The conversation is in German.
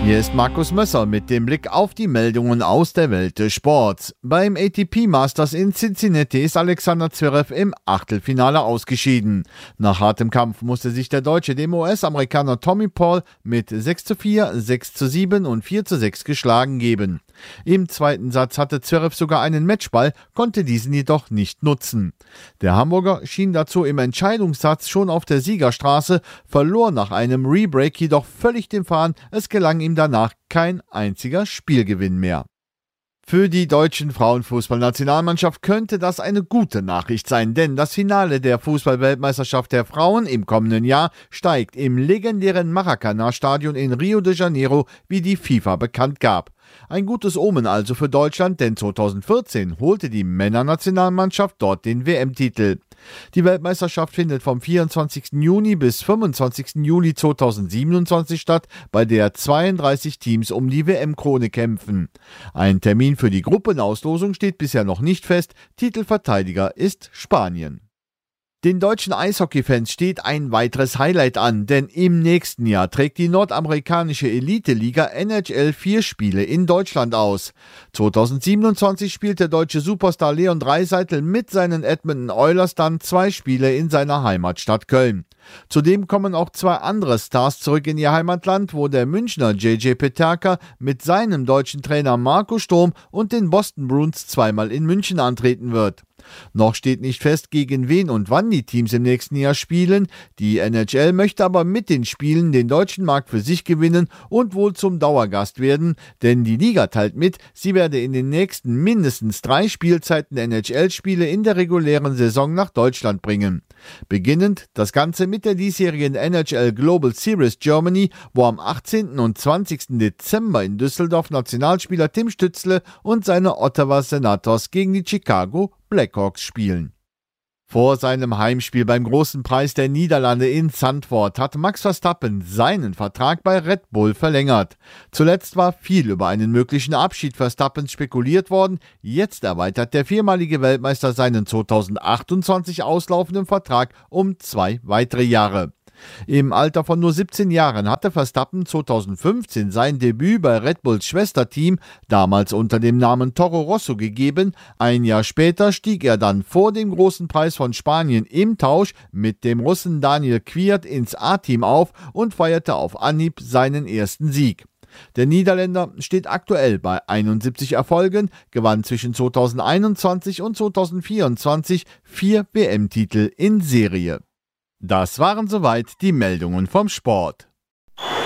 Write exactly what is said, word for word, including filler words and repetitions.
Hier ist Markus Mösser mit dem Blick auf die Meldungen aus der Welt des Sports. Beim A T P Masters in Cincinnati ist Alexander Zverev im Achtelfinale ausgeschieden. Nach hartem Kampf musste sich der Deutsche dem U S-Amerikaner Tommy Paul mit sechs zu vier, sechs zu sieben und vier zu sechs geschlagen geben. Im zweiten Satz hatte Zverev sogar einen Matchball, konnte diesen jedoch nicht nutzen. Der Hamburger schien dazu im Entscheidungssatz schon auf der Siegerstraße, verlor nach einem Rebreak jedoch völlig den Faden, es gelang ihm danach kein einziger Spielgewinn mehr. Für die deutschen Frauenfußballnationalmannschaft könnte das eine gute Nachricht sein, denn das Finale der Fußball-Weltmeisterschaft der Frauen im kommenden Jahr steigt im legendären Maracanã-Stadion in Rio de Janeiro, wie die FIFA bekannt gab. Ein gutes Omen also für Deutschland, denn zweitausendvierzehn holte die Männernationalmannschaft dort den W M-Titel. Die Weltmeisterschaft findet vom vierundzwanzigsten Juni bis fünfundzwanzigsten Juli zweitausendsiebenundzwanzig statt, bei der zweiunddreißig Teams um die W M-Krone kämpfen. Ein Termin für die Gruppenauslosung steht bisher noch nicht fest, Titelverteidiger ist Spanien. Den deutschen Eishockey-Fans steht ein weiteres Highlight an, denn im nächsten Jahr trägt die nordamerikanische Elite-Liga N H L vier Spiele in Deutschland aus. zweitausendsiebenundzwanzig spielt der deutsche Superstar Leon Draisaitl mit seinen Edmonton Oilers dann zwei Spiele in seiner Heimatstadt Köln. Zudem kommen auch zwei andere Stars zurück in ihr Heimatland, wo der Münchner J J Peterka mit seinem deutschen Trainer Marco Sturm und den Boston Bruins zweimal in München antreten wird. Noch steht nicht fest, gegen wen und wann die Teams im nächsten Jahr spielen. Die N H L möchte aber mit den Spielen den deutschen Markt für sich gewinnen und wohl zum Dauergast werden, denn die Liga teilt mit, sie werde in den nächsten mindestens drei Spielzeiten N H L-Spiele in der regulären Saison nach Deutschland bringen. Beginnend das Ganze mit der diesjährigen N H L Global Series Germany, wo am achtzehnten und zwanzigsten Dezember in Düsseldorf Nationalspieler Tim Stützle und seine Ottawa Senators gegen die Chicago Blackhawks spielen. Vor seinem Heimspiel beim Großen Preis der Niederlande in Zandvoort hat Max Verstappen seinen Vertrag bei Red Bull verlängert. Zuletzt war viel über einen möglichen Abschied Verstappens spekuliert worden. Jetzt erweitert der viermalige Weltmeister seinen zweitausendachtundzwanzig auslaufenden Vertrag um zwei weitere Jahre. Im Alter von nur siebzehn Jahren hatte Verstappen zweitausendfünfzehn sein Debüt bei Red Bulls Schwesterteam, damals unter dem Namen Toro Rosso, gegeben. Ein Jahr später stieg er dann vor dem Großen Preis von Spanien im Tausch mit dem Russen Daniel Kvyat ins A-Team auf und feierte auf Anhieb seinen ersten Sieg. Der Niederländer steht aktuell bei einundsiebzig Erfolgen, gewann zwischen zweitausendeinundzwanzig und zweitausendvierundzwanzig vier W M-Titel in Serie. Das waren soweit die Meldungen vom Sport.